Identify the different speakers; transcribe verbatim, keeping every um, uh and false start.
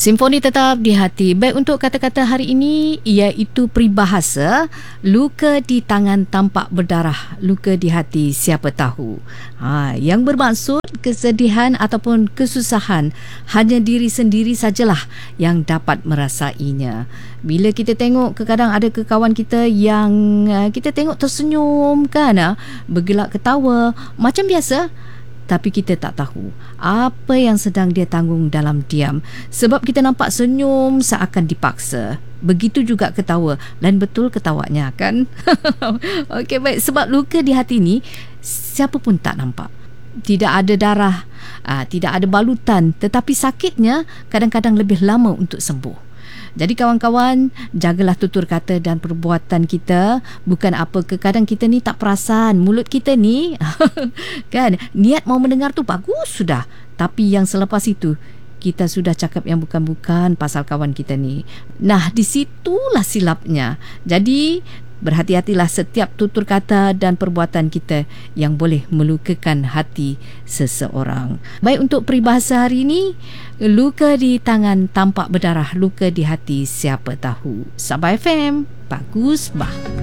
Speaker 1: Simfoni tetap di hati. Baik, untuk kata-kata hari ini iaitu peribahasa, luka di tangan tampak berdarah, luka di hati siapa tahu. Ha, yang bermaksud kesedihan ataupun kesusahan hanya diri sendiri sajalah yang dapat merasainya. Bila kita tengok kadang ada ke kawan kita yang uh, kita tengok tersenyum kan, uh, bergelak ketawa macam biasa, tapi kita tak tahu apa yang sedang dia tanggung dalam diam. Sebab kita nampak senyum seakan dipaksa. Begitu juga ketawa. Dan betul ketawanya kan? Okey, baik. Sebab luka di hati ni siapa pun tak nampak. Tidak ada darah, aa, tidak ada balutan. Tetapi sakitnya kadang-kadang lebih lama untuk sembuh. Jadi kawan-kawan, jagalah tutur kata dan perbuatan kita. Bukan apa ke, kadang kita ni tak perasan. Mulut kita ni kan, niat mau mendengar tu bagus sudah, tapi yang selepas itu kita sudah cakap yang bukan-bukan pasal kawan kita ni. Nah, di situlah silapnya. Jadi berhati-hatilah setiap tutur kata dan perbuatan kita yang boleh melukakan hati seseorang. Baik, untuk peribahasa hari ini, luka di tangan tampak berdarah, luka di hati siapa tahu. Sabah F M, bagus bah.